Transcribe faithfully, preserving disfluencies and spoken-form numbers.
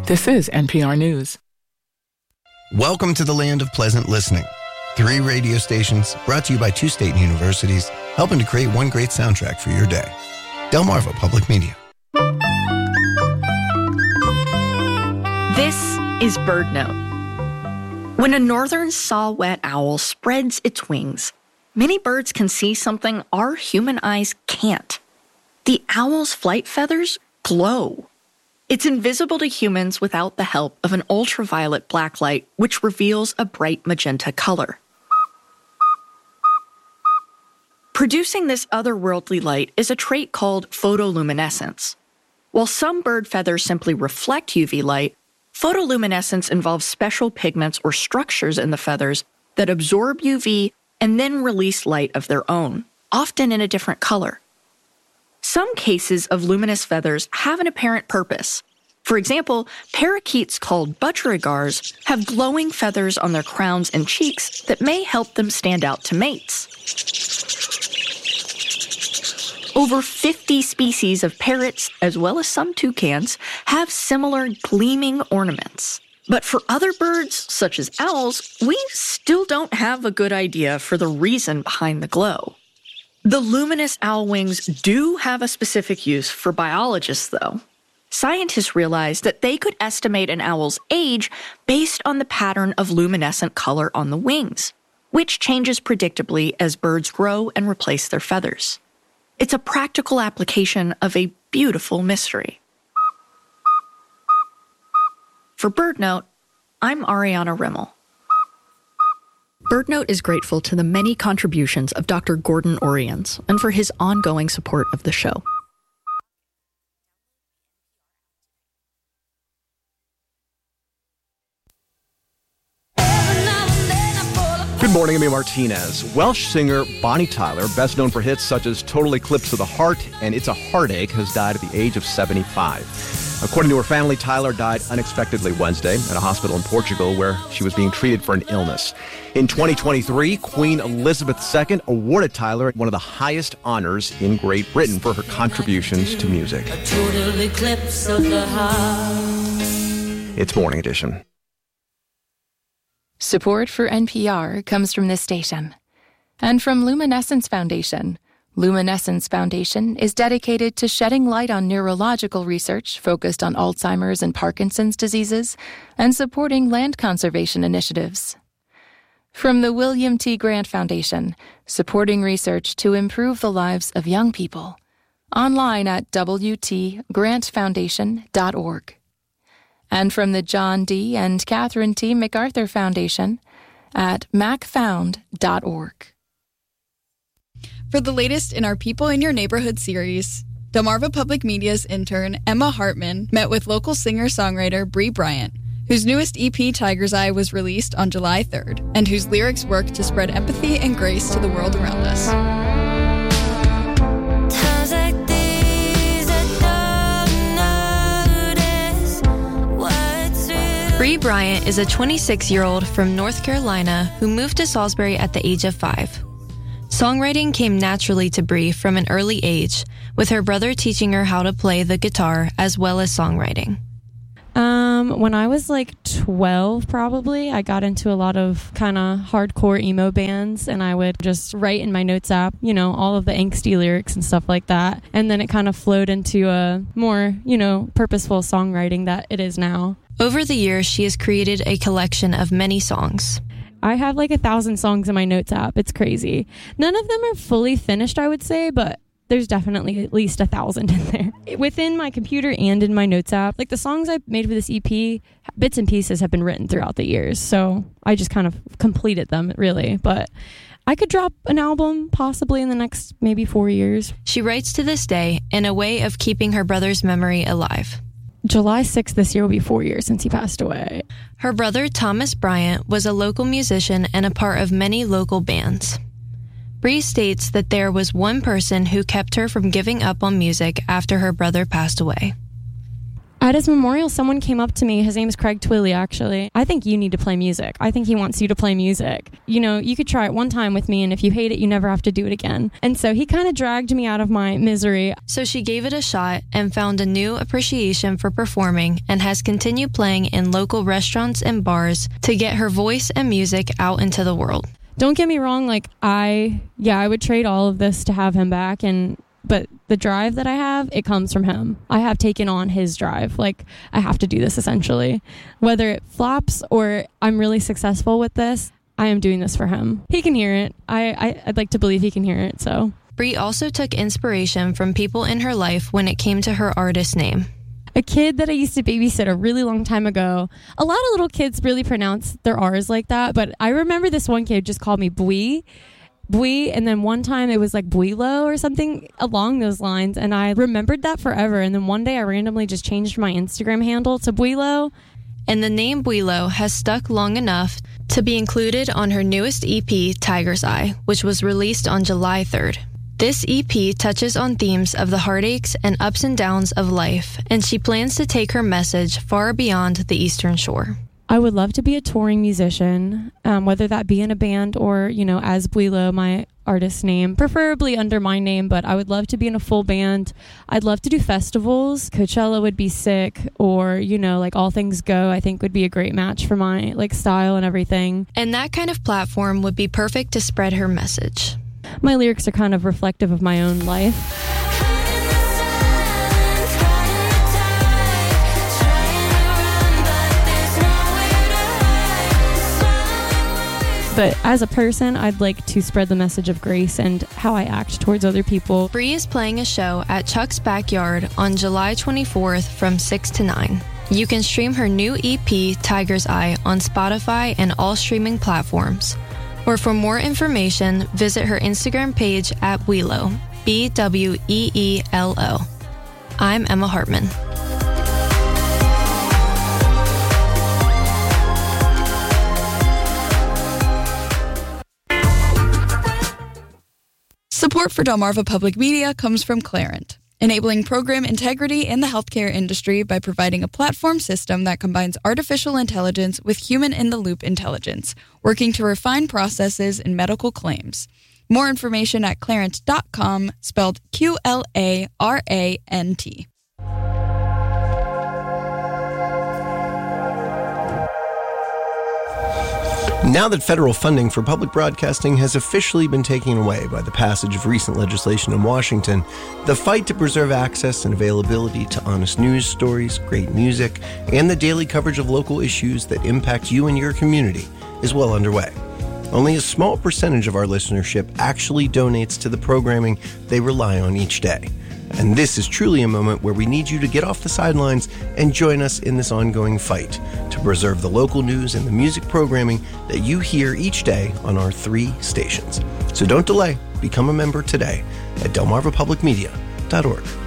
This is N P R News. Welcome to the land of pleasant listening. Three radio stations brought to you by two state universities, helping to create one great soundtrack for your day. Delmarva Public Media. This is BirdNote. When a northern saw-whet owl spreads its wings, many birds can see something our human eyes can't. The owl's flight feathers glow. It's invisible to humans without the help of an ultraviolet blacklight, which reveals a bright magenta color. Producing this otherworldly light is a trait called photoluminescence. While some bird feathers simply reflect U V light, photoluminescence involves special pigments or structures in the feathers that absorb U V and then release light of their own, often in a different color. Some cases of luminous feathers have an apparent purpose. For example, parakeets called budgerigars have glowing feathers on their crowns and cheeks that may help them stand out to mates. Over fifty species of parrots, as well as some toucans, have similar gleaming ornaments. But for other birds, such as owls, we still don't have a good idea for the reason behind the glow. The luminous owl wings do have a specific use for biologists, though. Scientists realized that they could estimate an owl's age based on the pattern of luminescent color on the wings, which changes predictably as birds grow and replace their feathers. It's a practical application of a beautiful mystery. For BirdNote, I'm Ariana Rimmel. BirdNote is grateful to the many contributions of Doctor Gordon Oriens and for his ongoing support of the show. Good morning, I'm Martinez. Welsh singer Bonnie Tyler, best known for hits such as Total Eclipse of the Heart and It's a Heartache, has died at the age of seventy-five. According to her family, Tyler died unexpectedly Wednesday at a hospital in Portugal where she was being treated for an illness. In twenty twenty-three, Queen Elizabeth the Second awarded Tyler one of the highest honors in Great Britain for her contributions to music. A total eclipse of the heart. It's Morning Edition. Support for N P R comes from this station and from Luminescence Foundation. Luminescence Foundation is dedicated to shedding light on neurological research focused on Alzheimer's and Parkinson's diseases and supporting land conservation initiatives. From the William T. Grant Foundation, supporting research to improve the lives of young people. Online at w t grant foundation dot org. And from the John D. and Catherine T. MacArthur Foundation at mac found dot org. For the latest in our People in Your Neighborhood series, Delmarva Public Media's intern Emma Hartman met with local singer-songwriter Bree Bryant, whose newest E P, Tiger's Eye, was released on July third, and whose lyrics work to spread empathy and grace to the world around us. Bree Bryant is a twenty-six-year-old from North Carolina who moved to Salisbury at the age of five. Songwriting came naturally to Bree from an early age, with her brother teaching her how to play the guitar as well as songwriting. Um, when I was like twelve, probably, I got into a lot of kind of hardcore emo bands, and I would just write in my notes app, you know, all of the angsty lyrics and stuff like that. And then it kind of flowed into a more, you know, purposeful songwriting that it is now. Over the years, she has created a collection of many songs. I have like a thousand songs in my notes app. It's crazy. None of them are fully finished, I would say, but there's definitely at least a thousand in there. Within my computer and in my notes app, like the songs I made for this E P, bits and pieces have been written throughout the years. So I just kind of completed them, really. But I could drop an album possibly in the next maybe four years. She writes to this day in a way of keeping her brother's memory alive. July sixth this year will be four years since he passed away. Her brother, Thomas Bryant, was a local musician and a part of many local bands. Bree states that there was one person who kept her from giving up on music after her brother passed away. At his memorial, someone came up to me. His name is Craig Twilley, actually. I think you need to play music. I think he wants you to play music. You know, you could try it one time with me, and if you hate it, you never have to do it again. And so he kind of dragged me out of my misery. So she gave it a shot and found a new appreciation for performing and has continued playing in local restaurants and bars to get her voice and music out into the world. Don't get me wrong, like, I, yeah, I would trade all of this to have him back, and but the drive that I have, it comes from him. I have taken on his drive. Like, I have to do this essentially. Whether it flops or I'm really successful with this, I am doing this for him. He can hear it. I, I, I'd like to believe he can hear it, so. Bree also took inspiration from people in her life when it came to her artist name. A kid that I used to babysit a really long time ago. A lot of little kids really pronounce their R's like that, but I remember this one kid just called me Bui. Bui, and then one time it was like Builo or something along those lines, and I remembered that forever. And then one day I randomly just changed my Instagram handle to Builo. And the name Builo has stuck long enough to be included on her newest E P, Tiger's Eye, which was released on July third. This E P touches on themes of the heartaches and ups and downs of life, and she plans to take her message far beyond the Eastern Shore. I would love to be a touring musician, um, whether that be in a band or, you know, as Builo, my artist name, preferably under my name, but I would love to be in a full band. I'd love to do festivals. Coachella would be sick, or, you know, like All Things Go, I think would be a great match for my, like, style and everything. And that kind of platform would be perfect to spread her message. My lyrics are kind of reflective of my own life. But as a person, I'd like to spread the message of grace and how I act towards other people. Bree is playing a show at Chuck's Backyard on July twenty-fourth from six to nine. You can stream her new E P, Tiger's Eye, on Spotify and all streaming platforms. Or for more information, visit her Instagram page at Weelo, B W E E L O. I'm Emma Hartman. Support for Delmarva Public Media comes from Clarent, enabling program integrity in the healthcare industry by providing a platform system that combines artificial intelligence with human-in-the-loop intelligence, working to refine processes in medical claims. More information at clarent dot com, spelled Q L A R A N T. Now that federal funding for public broadcasting has officially been taken away by the passage of recent legislation in Washington, the fight to preserve access and availability to honest news stories, great music, and the daily coverage of local issues that impact you and your community is well underway. Only a small percentage of our listenership actually donates to the programming they rely on each day. And this is truly a moment where we need you to get off the sidelines and join us in this ongoing fight to preserve the local news and the music programming that you hear each day on our three stations. So don't delay. Become a member today at delmarva public media dot org.